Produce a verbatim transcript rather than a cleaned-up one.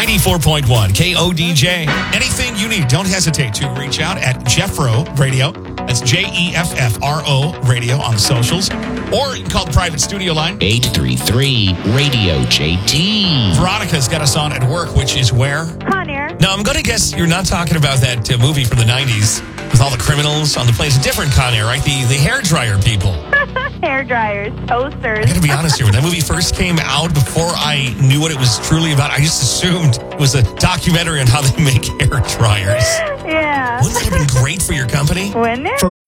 eighty-four point one K O D J. Anything you need, don't hesitate to reach out at Jeffro Radio. That's J E F F R O Radio on the socials. Or you can call the private studio line. eight three three Radio J T. Veronica's got us on at work, which is where? Con Air. Now, I'm going to guess you're not talking about that uh, movie from the nineties with all the criminals on the place. A different Con Air, right? The, the hairdryer people. Hair dryers, toasters. I got to be honest here. When that movie first came out, before I knew what it was truly about, I just assumed it was a documentary on how they make hair dryers. Yeah. Wouldn't that have been great for your company? Wouldn't it?